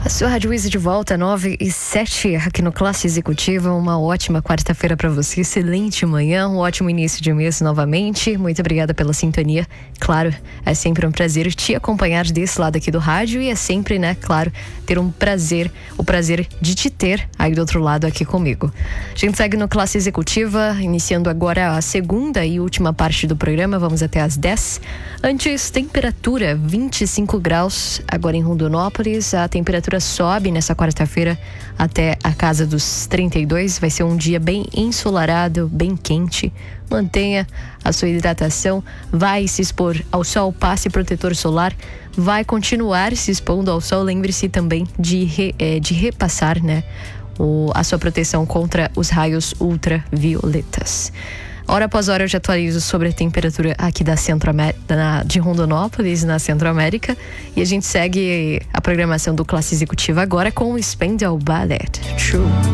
A sua Rádio Wizard de volta, 9h07, aqui no Classe Executiva. Uma ótima quarta-feira para você, excelente manhã, um ótimo início de mês novamente. Muito obrigada pela sintonia. Claro, é sempre um prazer te acompanhar desse lado aqui do rádio e é sempre, né, claro, ter o prazer de te ter aí do outro lado aqui comigo. A gente segue no Classe Executiva, iniciando agora a segunda e última parte do programa, vamos até às 10. Antes, temperatura 25 graus, agora em Rondonópolis, a temperatura sobe nessa quarta-feira até a casa dos 32. Vai ser um dia bem ensolarado, bem quente. Mantenha a sua hidratação, vai se expor ao sol, passe protetor solar, vai continuar se expondo ao sol. Lembre-se também de repassar, né, a sua proteção contra os raios ultravioletas. Hora após hora eu já atualizo sobre a temperatura aqui de Rondonópolis, na Centro-América. E a gente segue a programação do Classe Executiva agora com o Spandau Ballet. True.